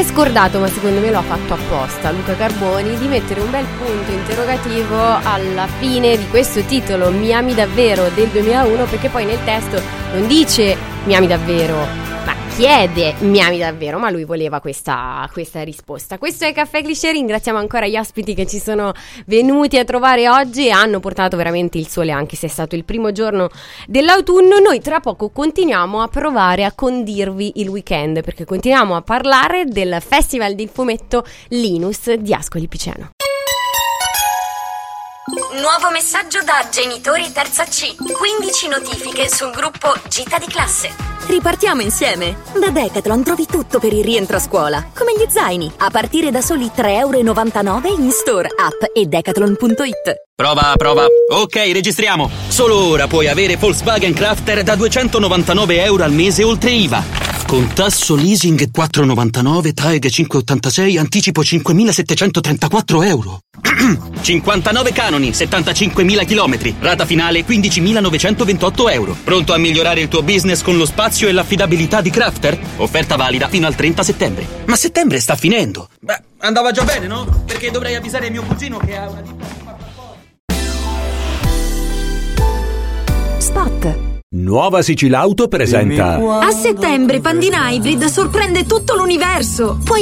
è scordato, ma secondo me lo ha fatto apposta Luca Carboni, di mettere un bel punto interrogativo alla fine di questo titolo, Mi ami davvero, del 2001, perché poi nel testo non dice mi ami davvero, ma chiede mi ami davvero, ma lui voleva questa risposta. Questo è Caffè Cliché, ringraziamo ancora gli ospiti che ci sono venuti a trovare oggi e hanno portato veramente il sole, anche se è stato il primo giorno dell'autunno. Noi tra poco continuiamo a provare a condirvi il weekend, perché continuiamo a parlare del Festival del Fumetto Linus di Ascoli Piceno. Nuovo messaggio da genitori terza C. 15 notifiche sul gruppo Gita di classe. Ripartiamo insieme! Da Decathlon trovi tutto per il rientro a scuola, come gli zaini, a partire da soli €3,99 in store, app e decathlon.it. Prova. Ok, registriamo. Solo ora puoi avere Volkswagen Crafter da €299 al mese oltre IVA. Con tasso leasing 4,99, TAEG 5,86, anticipo €5.734. 59 canoni, 75.000 chilometri, rata finale €15.928. Pronto a migliorare il tuo business con lo spazio e l'affidabilità di Crafter? Offerta valida fino al 30 settembre. Ma settembre sta finendo. Beh, andava già bene, no? Perché dovrei avvisare mio cugino che ha una ditta. Spot. Nuova Sicilauto presenta A settembre Pandina Hybrid sorprende tutto l'universo. Puoi